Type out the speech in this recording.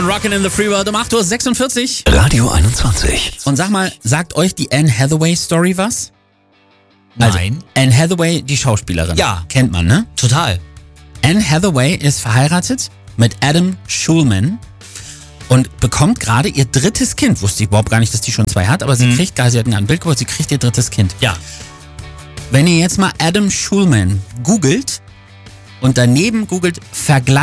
und Rockin' in the Free World um 8:46 Uhr. Radio 21. Und sag mal, sagt euch die Anne Hathaway Story was? Nein. Anne Hathaway, die Schauspielerin. Ja. Kennt man, ne? Total. Anne Hathaway ist verheiratet mit Adam Schulman und bekommt gerade ihr drittes Kind. Wusste ich überhaupt gar nicht, dass die schon 2 hat, aber sie kriegt gerade, sie hat ein Bild gebracht, sie kriegt ihr drittes Kind. Ja. Wenn ihr jetzt mal Adam Schulman googelt und daneben googelt Vergleich